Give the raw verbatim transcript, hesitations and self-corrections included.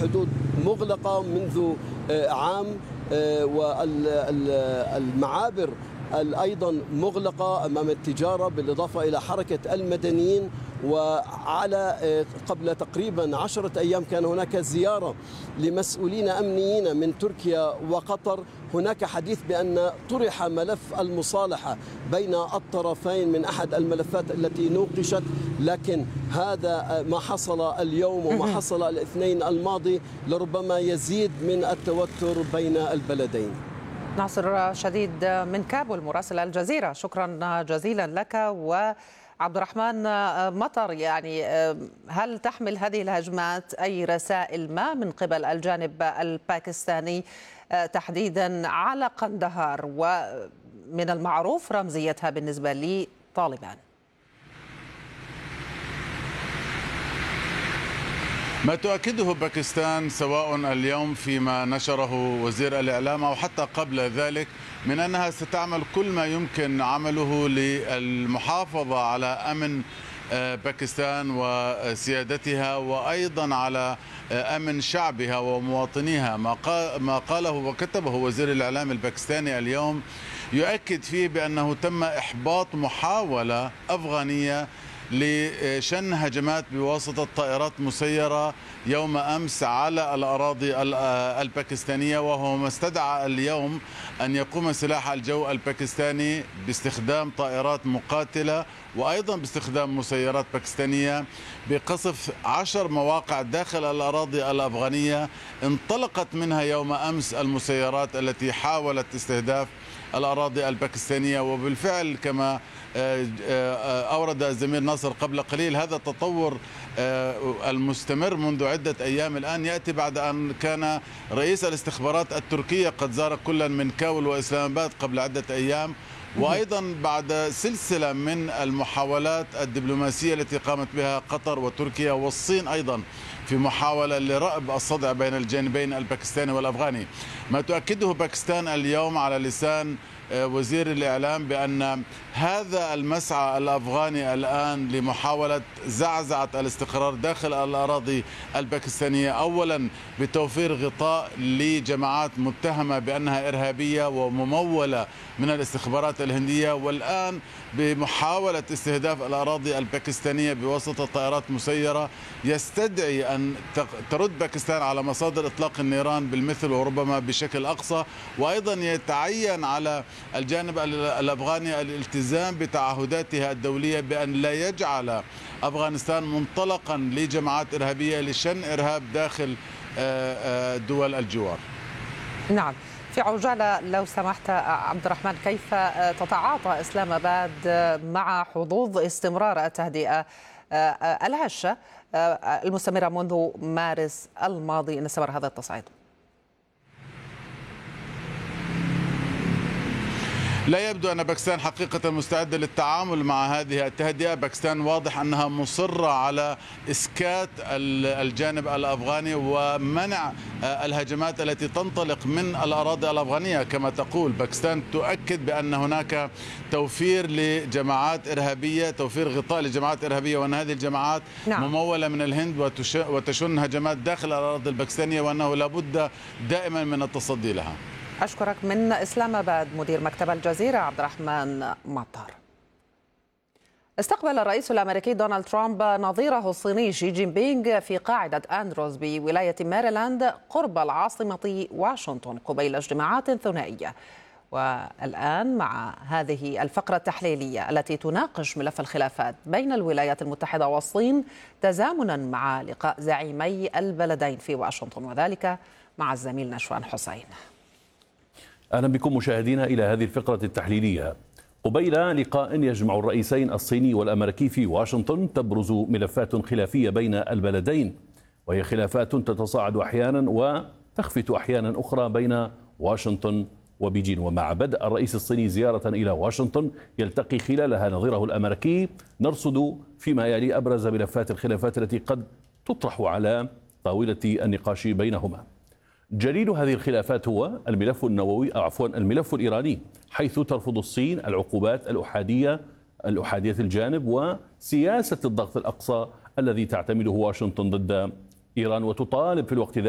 الحدود مغلقة منذ عام، والمعابر أيضا مغلقة أمام التجارة، بالإضافة إلى حركة المدنيين. وعلى قبل تقريبا عشرة أيام كان هناك زيارة لمسؤولين أمنيين من تركيا وقطر. هناك حديث بأن طرح ملف المصالحة بين الطرفين من أحد الملفات التي نوقشت، لكن هذا ما حصل اليوم وما حصل الاثنين الماضي لربما يزيد من التوتر بين البلدين. ناصر شديد من كابول مراسل الجزيرة، شكرا جزيلا لك. وعبد الرحمن مطر، يعني هل تحمل هذه الهجمات أي رسائل ما من قبل الجانب الباكستاني تحديدا على قندهار، ومن المعروف رمزيتها بالنسبة لطالبان؟ ما تؤكده باكستان سواء اليوم فيما نشره وزير الإعلام أو حتى قبل ذلك من أنها ستعمل كل ما يمكن عمله للمحافظة على أمن باكستان وسيادتها، وأيضا على أمن شعبها ومواطنيها. ما قاله وكتبه وزير الإعلام الباكستاني اليوم يؤكد فيه بأنه تم إحباط محاولة أفغانية لشن هجمات بواسطة طائرات مسيرة يوم أمس على الأراضي الباكستانية، وهو ما استدعى اليوم أن يقوم سلاح الجو الباكستاني باستخدام طائرات مقاتلة وأيضا باستخدام مسيرات باكستانية بقصف عشر مواقع داخل الأراضي الأفغانية انطلقت منها يوم أمس المسيرات التي حاولت استهداف الأراضي الباكستانية. وبالفعل كما أورد الزميل ناصر قبل قليل، هذا التطور المستمر منذ عدة أيام الآن يأتي بعد أن كان رئيس الاستخبارات التركية قد زار كلا من كاول وإسلام آباد قبل عدة أيام، وأيضا بعد سلسلة من المحاولات الدبلوماسية التي قامت بها قطر وتركيا والصين أيضا في محاولة لرأب الصدع بين الجانبين الباكستاني والأفغاني. ما تؤكده باكستان اليوم على لسان وزير الإعلام بأن هذا المسعى الأفغاني الآن لمحاولة زعزعة الاستقرار داخل الأراضي الباكستانية، أولا بتوفير غطاء لجماعات متهمة بأنها إرهابية وممولة من الاستخبارات الهندية، والآن بمحاولة استهداف الأراضي الباكستانية بواسطة طائرات مسيرة، يستدعي أن ترد باكستان على مصادر إطلاق النيران بالمثل وربما بشكل أقصى. وأيضا يتعين على الجانب الأفغاني الالتزام بتعهداتها الدولية بأن لا يجعل أفغانستان منطلقا لجماعات إرهابية لشن إرهاب داخل دول الجوار. نعم، في عجالة لو سمحت عبد الرحمن، كيف تتعاطى إسلام آباد مع حظوظ استمرار التهدئة الهشة المستمرة منذ مارس الماضي إن استمر هذا التصعيد؟ لا يبدو أن باكستان حقيقة مستعدة للتعامل مع هذه التهدئة. باكستان واضح أنها مصرة على إسكات الجانب الأفغاني ومنع الهجمات التي تنطلق من الأراضي الأفغانية. كما تقول باكستان تؤكد بأن هناك توفير لجماعات إرهابية، توفير غطاء لجماعات إرهابية، وأن هذه الجماعات نعم. ممولة من الهند وتشن هجمات داخل الأراضي الباكستانية، وأنه لابد دائما من التصدي لها. أشكرك من إسلام آباد مدير مكتب الجزيرة عبد الرحمن مطر. استقبل الرئيس الأمريكي دونالد ترامب نظيره الصيني شي جين بينغ في قاعدة أندروز بولاية ماريلاند قرب العاصمة واشنطن قبيل اجتماعات ثنائية. والآن مع هذه الفقرة التحليلية التي تناقش ملف الخلافات بين الولايات المتحدة والصين تزامنا مع لقاء زعيمي البلدين في واشنطن، وذلك مع الزميل نشوان حسين. أهلا بكم مشاهدينا إلى هذه الفقرة التحليلية. قبيل لقاء يجمع الرئيسين الصيني والأمريكي في واشنطن تبرز ملفات خلافية بين البلدين، وهي خلافات تتصاعد أحيانا وتخفت أحيانا أخرى بين واشنطن وبيجين. ومع بدء الرئيس الصيني زيارة إلى واشنطن يلتقي خلالها نظيره الأمريكي، نرصد فيما يلي أبرز ملفات الخلافات التي قد تطرح على طاولة النقاش بينهما. جليل هذه الخلافات هو الملف النووي أو عفوا الملف الإيراني، حيث ترفض الصين العقوبات الأحادية الأحادية الجانب وسياسة الضغط الأقصى الذي تعتمده واشنطن ضد إيران، وتطالب في الوقت ذلك